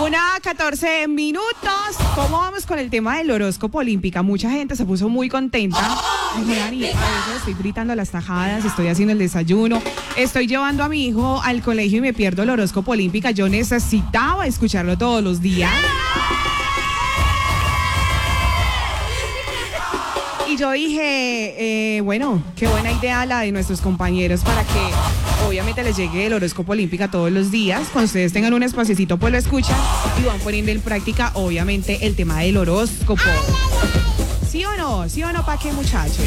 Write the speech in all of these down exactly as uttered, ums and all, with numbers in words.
Una catorce minutos. ¿Cómo vamos con el tema del horóscopo olímpica? Mucha gente se puso muy contenta. Ay, Dani, a veces estoy gritando las tajadas, estoy haciendo el desayuno, estoy llevando a mi hijo al colegio y me pierdo el horóscopo olímpica. Yo necesitaba escucharlo todos los días. Y yo dije, eh, bueno, qué buena idea la de nuestros compañeros para que obviamente les llegue el horóscopo olímpica todos los días. Cuando ustedes tengan un espaciocito, pues lo escuchan y van poniendo en práctica, obviamente, el tema del horóscopo. ¿Sí o no? ¿Sí o no? ¿Para qué, muchachos?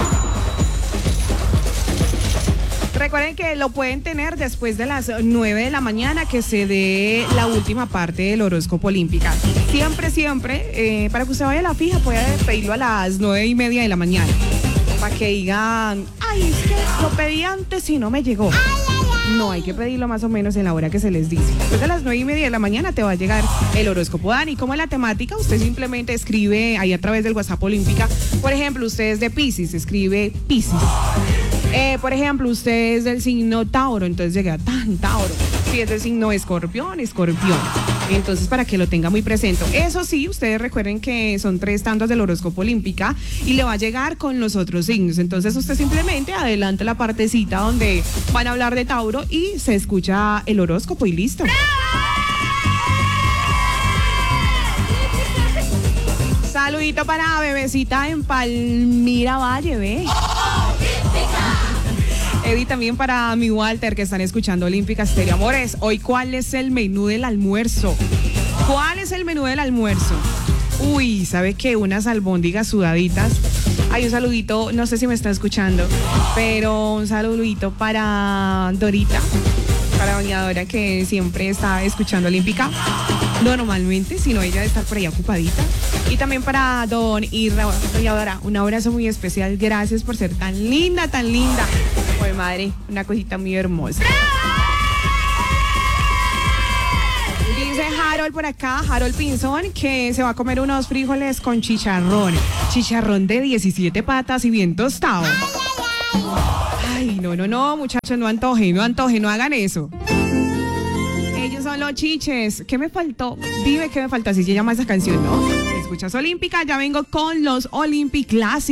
Recuerden que lo pueden tener después de las nueve de la mañana que se dé la última parte del horóscopo olímpica. Siempre, siempre, eh, para que usted vaya a la fija, puede pedirlo a las nueve y media de la mañana. Para que digan, ay, es que lo pedí antes y no me llegó. No, hay que pedirlo más o menos en la hora que se les dice. Después de las nueve y media de la mañana te va a llegar el horóscopo. Dani, ¿cómo es la temática? Usted simplemente escribe ahí a través del WhatsApp olímpica. Por ejemplo, usted es de Piscis, escribe Piscis. Eh, por ejemplo, usted es del signo Tauro, entonces llega tan Tauro. Si es del signo Escorpión, Escorpión. Entonces, para que lo tenga muy presente. Eso sí, ustedes recuerden que son tres tantos del horóscopo olímpica y le va a llegar con los otros signos. Entonces, usted simplemente adelanta la partecita donde van a hablar de Tauro y se escucha el horóscopo y listo. Saludito para bebecita en Palmira Valle, ve. Eddie, también para mi Walter, que están escuchando Olímpica Estéreo. Amores, hoy, ¿cuál es el menú del almuerzo? ¿Cuál es el menú del almuerzo? Uy, ¿sabe qué? Unas albóndigas sudaditas. Hay un saludito, no sé si me está escuchando, pero un saludito para Dorita, para doña Dora, que siempre está escuchando Olímpica. No normalmente, sino ella debe estar por ahí ocupadita. Y también para don Irra, doña Dora, un abrazo muy especial. Gracias por ser tan linda, tan linda. Oye, madre, una cosita muy hermosa. Dice Harold por acá, Harold Pinzón, que se va a comer unos frijoles con chicharrón. Chicharrón de diecisiete patas y bien tostado. Ay, no, no, no, muchachos, no antojen, no antojen, no hagan eso. Ellos son los chiches. ¿Qué me faltó? Dime qué me faltó, así se llama esa canción, ¿no? Escuchas Olímpica, ya vengo con los Olympic Classics.